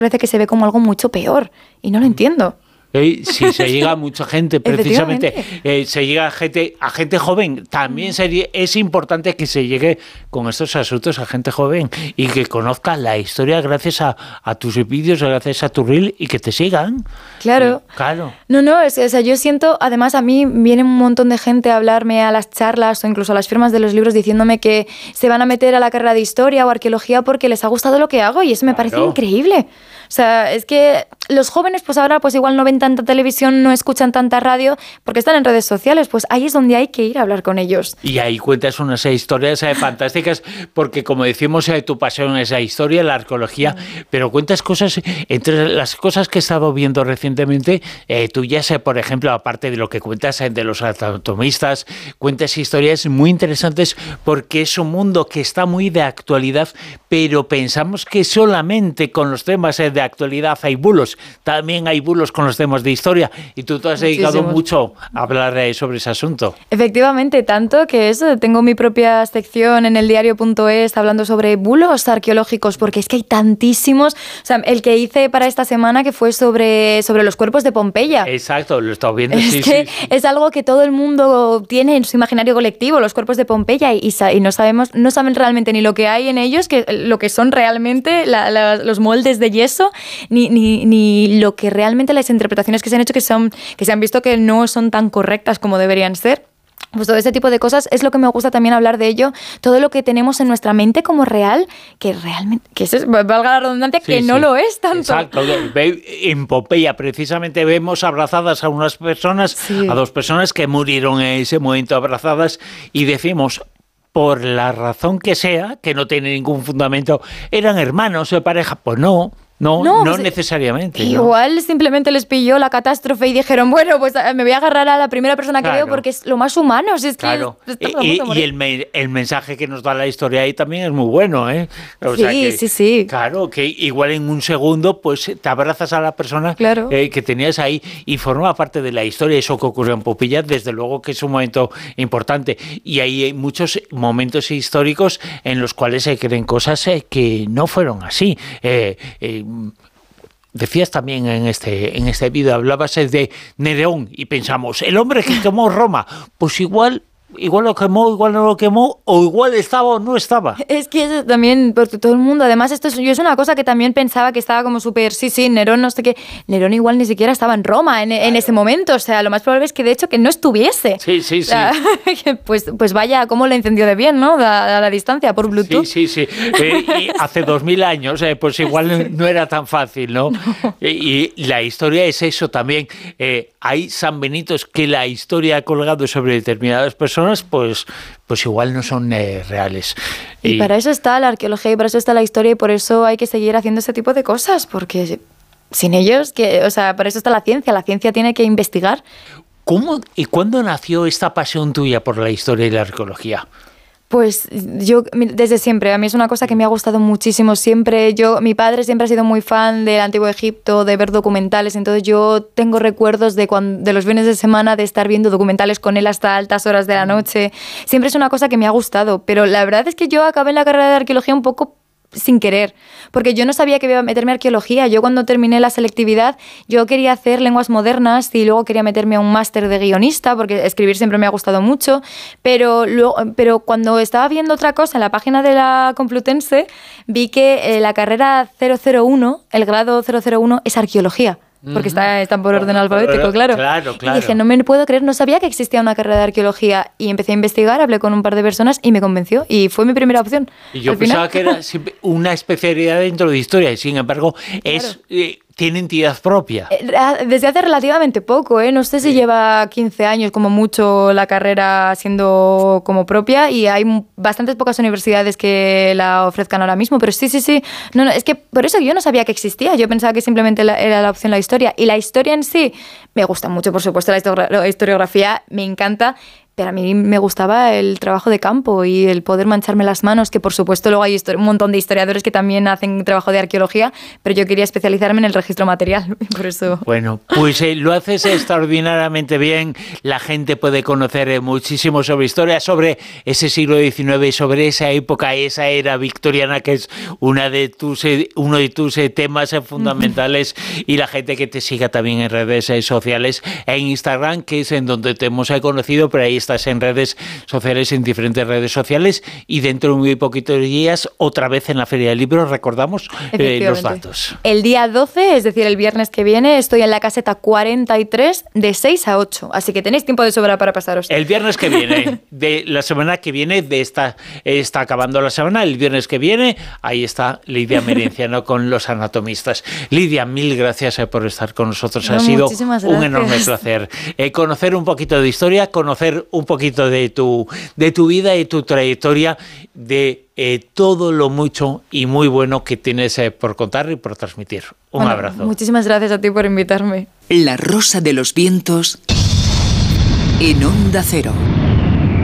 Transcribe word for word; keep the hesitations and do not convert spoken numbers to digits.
parece que se ve como algo mucho peor y no lo entiendo. Eh, si se llega a mucha gente, precisamente, eh, se llega a gente, a gente joven, también sería, es importante que se llegue con estos asuntos a gente joven y que conozca la historia gracias a, a tus vídeos, gracias a tu reel y que te sigan. Claro. Eh, claro. No, no, es, o sea, yo siento, además a mí viene un montón de gente a hablarme a las charlas o incluso a las firmas de los libros diciéndome que se van a meter a la carrera de historia o arqueología porque les ha gustado lo que hago y eso me Claro. parece increíble. O sea, es que los jóvenes pues ahora pues igual no ven tanta televisión, no escuchan tanta radio porque están en redes sociales, pues ahí es donde hay que ir a hablar con ellos. Y ahí cuentas unas historias eh, fantásticas porque como decimos, eh, tu pasión es la historia, la arqueología, mm. pero cuentas cosas, entre las cosas que he estado viendo recientemente, eh, tú ya sé, por ejemplo, aparte de lo que cuentas eh, de los anatomistas, cuentas historias muy interesantes porque es un mundo que está muy de actualidad, pero pensamos que solamente con los temas eh, de actualidad hay bulos, también hay bulos con los temas de historia y tú te has dedicado Muchísimos. mucho a hablar eh, sobre ese asunto. Efectivamente, tanto que eso, tengo mi propia sección en el diario punto es hablando sobre bulos arqueológicos, porque es que hay tantísimos. O sea, el que hice para esta semana que fue sobre, sobre los cuerpos de Pompeya. Exacto, lo he estado viendo. Es sí, que sí, sí. es algo que todo el mundo tiene en su imaginario colectivo, los cuerpos de Pompeya, y, y no sabemos, no saben realmente ni lo que hay en ellos, que lo que son realmente la, la, los moldes de yeso, ni, ni, ni lo que realmente las interpretaciones que se han hecho, que, son, que se han visto que no son tan correctas como deberían ser. Pues todo ese tipo de cosas es lo que me gusta también hablar de ello, todo lo que tenemos en nuestra mente como real, que realmente, que es, valga la redundancia, Sí, que sí. no lo es tanto. Exacto, en Pompeya precisamente vemos abrazadas a unas personas, Sí. a dos personas que murieron en ese momento abrazadas y decimos, por la razón que sea, que no tiene ningún fundamento, eran hermanos de pareja, pues no. No, no, no pues, necesariamente. Igual ¿no? simplemente les pilló la catástrofe y dijeron, bueno, pues me voy a agarrar a la primera persona claro. que veo porque es lo más humano. Si es claro. que y y el, me, el mensaje que nos da la historia ahí también es muy bueno, ¿eh? O sí, sea que, sí, sí. Claro, que igual en un segundo pues te abrazas a la persona claro. eh, que tenías ahí y forma parte de la historia. Eso que ocurrió en Pompeya, desde luego que es un momento importante. Y ahí hay muchos momentos históricos en los cuales se creen cosas eh, que no fueron así. Eh, eh, Decías también en este, en este vídeo, hablabas de Nerón y pensamos, el hombre que quemó Roma, pues igual... Igual lo quemó, igual no lo quemó, o igual estaba o no estaba. Es que eso también, porque todo el mundo, además, esto es, yo es una cosa que también pensaba que estaba como súper, sí, sí, Nerón, no sé qué. Nerón igual ni siquiera estaba en Roma en, claro. en ese momento, o sea, lo más probable es que de hecho que no estuviese. Sí, sí, sí. O sea, pues, pues vaya, cómo le encendió de bien, ¿no? A, a la distancia, por Bluetooth. Sí, sí, sí. Eh, y hace dos mil años, eh, pues igual no era tan fácil, ¿no? no. Y, y la historia es eso también. Eh, hay sanbenitos que la historia ha colgado sobre determinadas personas, pues, pues igual no son eh, reales. Y, y para eso está la arqueología y para eso está la historia y por eso hay que seguir haciendo ese tipo de cosas, porque sin ellos, que, o sea, para eso está la ciencia, la ciencia tiene que investigar. ¿Cómo y cuándo nació esta pasión tuya por la historia y la arqueología? Pues yo desde siempre, a mí es una cosa que me ha gustado muchísimo siempre. Yo, mi padre siempre ha sido muy fan del Antiguo Egipto, de ver documentales, entonces yo tengo recuerdos de, cuando, de los fines de semana de estar viendo documentales con él hasta altas horas de la noche. Siempre es una cosa que me ha gustado, pero la verdad es que yo acabé en la carrera de arqueología un poco sin querer, porque yo no sabía que iba a meterme a arqueología. Yo cuando terminé la selectividad, yo quería hacer lenguas modernas y luego quería meterme a un máster de guionista, porque escribir siempre me ha gustado mucho, pero, luego, pero cuando estaba viendo otra cosa en la página de la Complutense, vi que eh, la carrera cero cero uno, el grado cero cero uno, es arqueología. Porque está, están por orden alfabético, claro. Claro, claro. Y dije, no me puedo creer, no sabía que existía una carrera de arqueología. Y empecé a investigar, hablé con un par de personas y me convenció. Y fue mi primera opción. Y yo pensaba que era una especialidad dentro de historia y sin embargo claro. es... Eh, tiene entidad propia. Desde hace relativamente poco, ¿eh? No sé si sí. lleva quince años como mucho la carrera siendo como propia y hay bastantes pocas universidades que la ofrezcan ahora mismo, pero sí, sí, sí. No, no, es que por eso yo no sabía que existía, yo pensaba que simplemente la, era la opción la historia y la historia en sí me gusta mucho, por supuesto, la, histori- la historiografía me encanta, pero a mí me gustaba el trabajo de campo y el poder mancharme las manos, que por supuesto luego hay un montón de historiadores que también hacen trabajo de arqueología, pero yo quería especializarme en el registro material, por eso... Bueno, pues eh, lo haces extraordinariamente bien, la gente puede conocer eh, muchísimo sobre historia, sobre ese siglo diecinueve, sobre esa época, esa era victoriana, que es una de tus, eh, uno de tus eh, temas eh, fundamentales, y la gente que te siga también en redes eh, sociales, en Instagram, que es en donde te hemos eh, conocido, pero ahí estás en redes sociales, en diferentes redes sociales, y dentro de muy poquitos días, otra vez en la Feria del Libro, recordamos eh, los datos. El día doce, es decir, el viernes que viene, estoy en la caseta cuarenta y tres de seis a ocho, así que tenéis tiempo de sobra para pasaros. El viernes que viene, de la semana que viene, de esta está acabando la semana, el viernes que viene, ahí está Lidia Merenciano con Los Anatomistas. Lidia, mil gracias eh, por estar con nosotros, no, ha sido un enorme placer eh, conocer un poquito de historia, conocer un poquito de tu, de tu vida y tu trayectoria, de eh, todo lo mucho y muy bueno que tienes eh, por contar y por transmitir. Un bueno, abrazo. Muchísimas gracias a ti por invitarme. La Rosa de los Vientos en Onda Cero.